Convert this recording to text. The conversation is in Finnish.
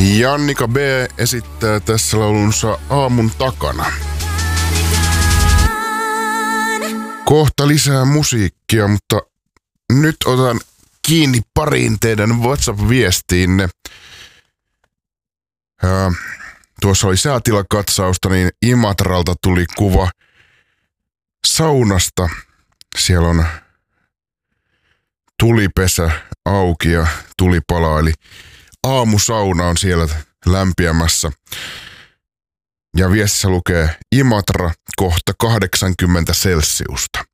Jannika B. esittää tässä laulunsa Aamun takana. Kohta lisää musiikkia, mutta nyt otan kiinni pariin teidän WhatsApp-viestiinne. Tuossa oli säätilakatsausta, niin Imatralta tuli kuva saunasta. Siellä on tulipesä auki ja tuli palaa, eli aamusauna on siellä lämpiämässä. Ja viestissä lukee Imatra kohta 80 celsiusta.